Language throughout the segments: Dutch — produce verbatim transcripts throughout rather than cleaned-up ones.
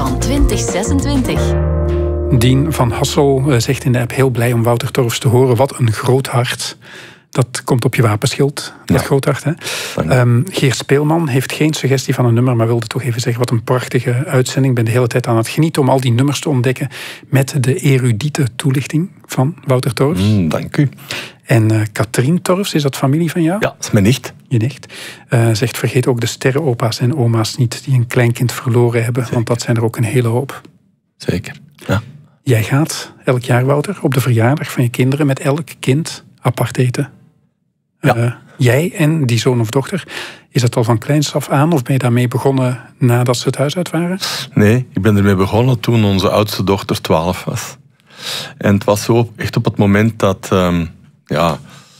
van twintig zesentwintig. Dien van Hassel zegt in de app heel blij om Wouter Torfs te horen. Wat een groot hart. Dat komt op je wapenschild, dat ja. groot hart. Hè? Um, Geert Speelman heeft geen suggestie van een nummer, maar wilde toch even zeggen wat een prachtige uitzending. Ik ben de hele tijd aan het genieten om al die nummers te ontdekken met de erudiete toelichting van Wouter Torfs. Mm, dank u. En uh, Katrien Torfs, is dat familie van jou? Ja, dat is mijn nicht. Je nicht. Uh, zegt, vergeet ook de sterrenopa's en oma's niet die een kleinkind verloren hebben, Zeker. Want dat zijn er ook een hele hoop. Zeker, ja. Jij gaat elk jaar, Wouter, op de verjaardag van je kinderen met elk kind apart eten. Ja. Uh, jij en die zoon of dochter, is dat al van kleins af aan of ben je daarmee begonnen nadat ze het huis uit waren? Nee, ik ben ermee begonnen toen onze oudste dochter twaalf was. En het was zo echt op het moment dat um, ja,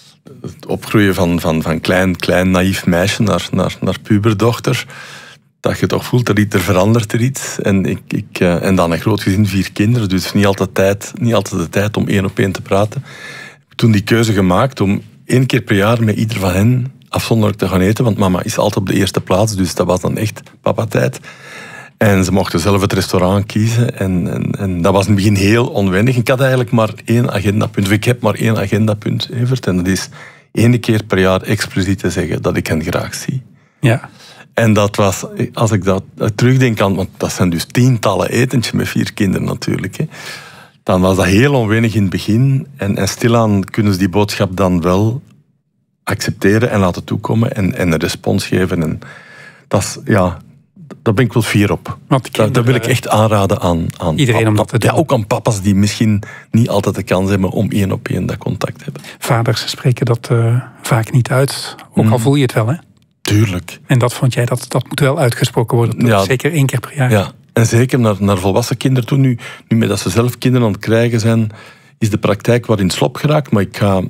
het opgroeien van, van, van klein, klein naïef meisje naar, naar, naar puberdochter, dat je toch voelt, er, er verandert er iets. En, ik, ik, uh, en dan een groot gezin, vier kinderen, dus niet altijd, tijd, niet altijd de tijd om één op één te praten. Ik heb toen die keuze gemaakt om één keer per jaar met ieder van hen afzonderlijk te gaan eten, want mama is altijd op de eerste plaats, dus dat was dan echt papa-tijd. En ze mochten zelf het restaurant kiezen en, en, en dat was in het begin heel onwennig. Ik had eigenlijk maar één agendapunt, of ik heb maar één agendapunt, Evert, en dat is één keer per jaar expliciet te zeggen dat ik hen graag zie. Ja. En dat was, als ik dat terugdenk aan, want dat zijn dus tientallen etentjes met vier kinderen natuurlijk, hè, dan was dat heel onwennig in het begin. En, en stilaan kunnen ze die boodschap dan wel accepteren en laten toekomen en, en een respons geven. En dat is, ja, daar ben ik wel fier op. Kinderen, dat wil ik echt aanraden aan, aan iedereen om dat te doen. Ja, ook aan papa's die misschien niet altijd de kans hebben om één op één dat contact te hebben. Vaders spreken dat uh, vaak niet uit, ook mm. al voel je het wel, hè? Tuurlijk. En dat vond jij, dat, dat moet wel uitgesproken worden, toch? Ja, zeker één keer per jaar. Ja. En zeker naar, naar volwassen kinderen toe. Nu, nu met dat ze zelf kinderen aan het krijgen zijn, is de praktijk wat in slop geraakt. Maar ik ga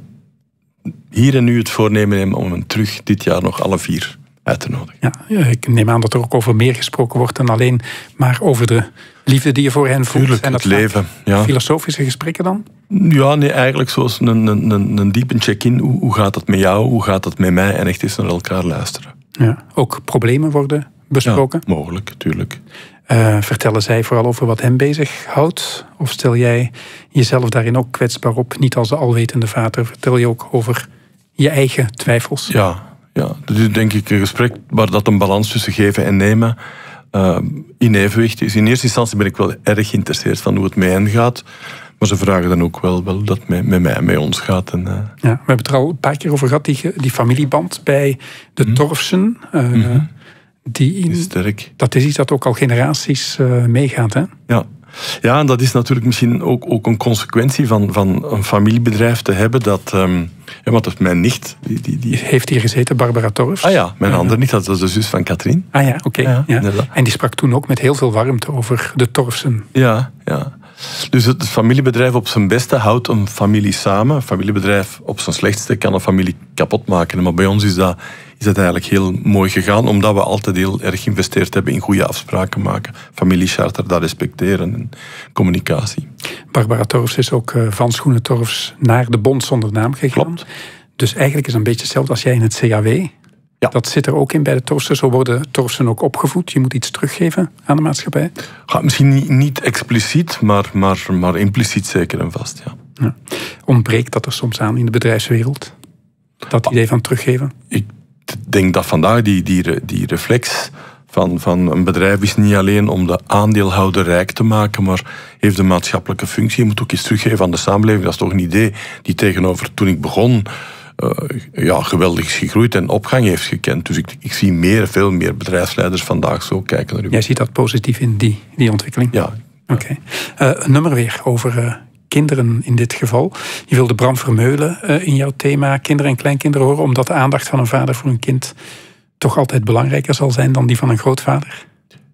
hier en nu het voornemen nemen om hem terug dit jaar nog alle vier uit te nodigen. Ja, ik neem aan dat er ook over meer gesproken wordt dan alleen maar over de liefde die je voor hen voelt. Tuurlijk, en dat het leven. Ja. Filosofische gesprekken dan? Ja, nee, eigenlijk zoals een, een, een, een diepe check-in. Hoe, hoe gaat het met jou? Hoe gaat het met mij? En echt eens naar elkaar luisteren. Ja, ook problemen worden besproken? Ja, mogelijk, tuurlijk. Uh, vertellen zij vooral over wat hen bezighoudt? Of stel jij jezelf daarin ook kwetsbaar op? Niet als de alwetende vader. Vertel je ook over je eigen twijfels? Ja, ja. Dat is denk ik een gesprek waar dat een balans tussen geven en nemen uh, in evenwicht is. In eerste instantie ben ik wel erg geïnteresseerd van hoe het met hen gaat. Maar ze vragen dan ook wel, wel dat het met, met mij en met ons gaat. En, uh... ja, we hebben het er al een paar keer over gehad, die, die familieband bij de mm. Torfsen. Uh, mm-hmm. Die in, is sterk. Dat is iets dat ook al generaties uh, meegaat, hè? Ja. Ja, en dat is natuurlijk misschien ook, ook een consequentie van, van een familiebedrijf te hebben dat... Um, ja, want dat is mijn nicht. Die, die, die... heeft hier gezeten, Barbara Torfs. Ah ja, mijn uh, andere nicht, dat was de zus van Katrien. Ah ja, oké. Okay, ja, ja. En die sprak toen ook met heel veel warmte over de Torfsen. Ja, ja. Dus het familiebedrijf op zijn beste houdt een familie samen. Een familiebedrijf op zijn slechtste kan een familie kapot maken. Maar bij ons is dat, is dat eigenlijk heel mooi gegaan, omdat we altijd heel erg geïnvesteerd hebben in goede afspraken maken. Familiecharter, dat respecteren en communicatie. Barbara Torfs is ook van Schoenen Torfs naar de Bond zonder naam gegaan. Klopt. Dus eigenlijk is het een beetje hetzelfde als jij in het C A W. Ja. Dat zit er ook in bij de Torfsen. Zo worden Torfsen ook opgevoed. Je moet iets teruggeven aan de maatschappij. Ja, misschien niet, niet expliciet, maar, maar, maar impliciet zeker en vast. Ja. Ja. Ontbreekt dat er soms aan in de bedrijfswereld? Dat idee van teruggeven? Ik denk dat vandaag die, die, die reflex van, van een bedrijf is niet alleen om de aandeelhouder rijk te maken, maar heeft een maatschappelijke functie. Je moet ook iets teruggeven aan de samenleving. Dat is toch een idee die tegenover toen ik begon... Uh, ja, geweldig is gegroeid en opgang heeft gekend. Dus ik, ik zie meer, veel meer bedrijfsleiders vandaag zo kijken naar u. Jij ziet dat positief in, die, die ontwikkeling? Ja. Oké. Okay. Uh, een nummer weer over uh, kinderen in dit geval. Je wilde Bram Vermeulen uh, in jouw thema kinderen en kleinkinderen horen, omdat de aandacht van een vader voor een kind toch altijd belangrijker zal zijn dan die van een grootvader?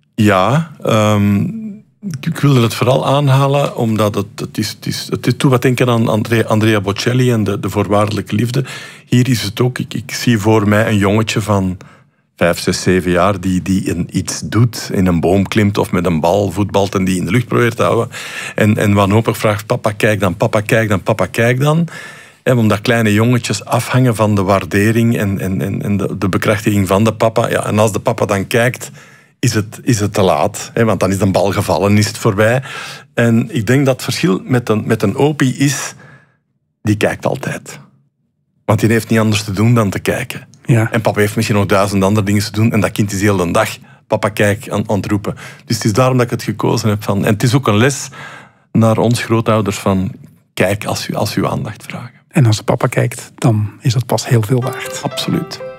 Ja, um... ik wilde het vooral aanhalen, omdat het, het is... Het is, het is toe wat denken aan Andrea, Andrea Bocelli en de, de voorwaardelijke liefde. Hier is het ook, ik, ik zie voor mij een jongetje van vijf, zes, zeven jaar die, die een, iets doet, in een boom klimt of met een bal voetbalt en die in de lucht probeert te houden. En, en wanhopig vraagt, papa kijk dan, papa kijk dan, papa kijk dan. En omdat kleine jongetjes afhangen van de waardering en, en, en de, de bekrachtiging van de papa. Ja, en als de papa dan kijkt... is het, is het te laat. Hè? Want dan is de bal gevallen, is het voorbij. En ik denk dat het verschil met een, met een opie is, die kijkt altijd. Want die heeft niet anders te doen dan te kijken. Ja. En papa heeft misschien nog duizend andere dingen te doen en dat kind is heel de dag, papa kijk, aan, aan het roepen. Dus het is daarom dat ik het gekozen heb. Van, en het is ook een les naar ons grootouders van, kijk als u, als u aandacht vragen. En als de papa kijkt, dan is dat pas heel veel waard. Absoluut.